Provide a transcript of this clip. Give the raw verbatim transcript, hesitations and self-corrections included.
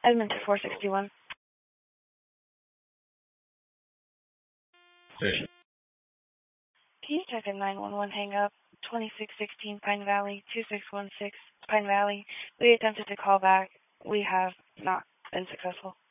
Edmonton four sixty-one. Station. Can you type in nine one one hang up? twenty-six sixteen Pine Valley, two six one six Pine Valley. We attempted to call back. We have not been successful.